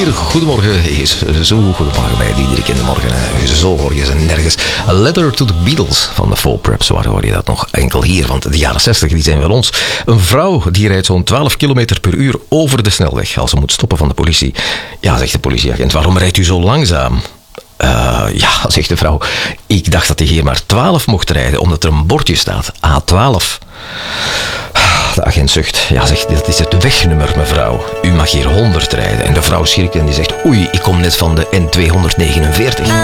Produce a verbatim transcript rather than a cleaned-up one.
zeer goedemorgen is. Zo goedemorgen bij Diederik in de morgen. Zo hoor je ze nergens. A Letter to the Beatles van de Four Preps. Waar hoor je dat nog enkel hier? Want de jaren zestig die zijn wel ons. Een vrouw die rijdt zo'n twaalf kilometer per uur over de snelweg als ze moet stoppen van de politie. Ja, zegt de politieagent, waarom rijdt u zo langzaam? Uh, ja, zegt de vrouw. Ik dacht dat hij hier maar twaalf mocht rijden, omdat er een bordje staat. A twaalf. De agent zucht. Ja, zegt, dat is het wegnummer, mevrouw. U mag hier honderd rijden. En de vrouw schrikt en die zegt, oei, ik kom net van de N tweehonderdnegenenveertig.